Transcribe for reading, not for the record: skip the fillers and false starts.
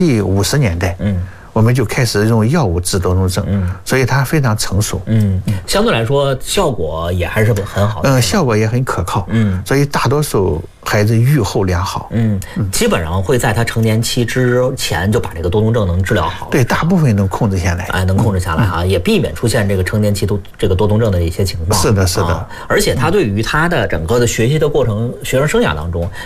第50年代，我们就开始用药物治多动症，所以它非常成熟， 相对来说效果也还是很好的， 效果也很可靠，所以大多数孩子预后良好， 基本上会在他成年期之前就把这个多动症能治疗好， 对，大部分能控制下来， 能控制下来啊，也避免出现这个成年期这个多动症的一些情况。 是的，是的， 而且他对于他的整个的学习的过程、学生生涯当中